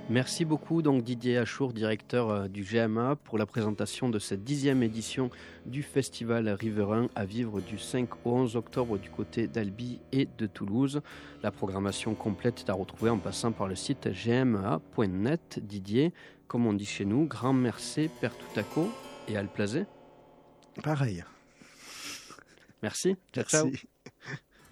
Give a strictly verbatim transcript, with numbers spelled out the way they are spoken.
Merci beaucoup donc Didier Achour, directeur euh, du G M A, pour la présentation de cette dixième édition du festival Riverain à vivre du cinq au onze octobre du côté d'Albi et de Toulouse. La programmation complète est à retrouver en passant par le site g m a point net. Didier, comme on dit chez nous, grand merci per tutako et al plaisir. Pareil. Merci. Ciao, ciao. Merci.